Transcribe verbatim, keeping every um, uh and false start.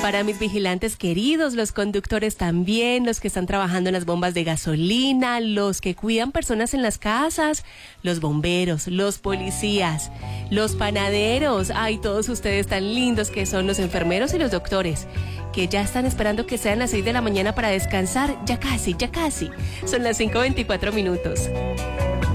Para mis vigilantes queridos, los conductores también, los que están trabajando en las bombas de gasolina, los que cuidan personas en las casas, los bomberos, los policías, los panaderos, ay, todos ustedes tan lindos que son, los enfermeros y los doctores, que ya están esperando que sean las seis de la mañana para descansar, ya casi, ya casi, son las cinco veinticuatro minutos.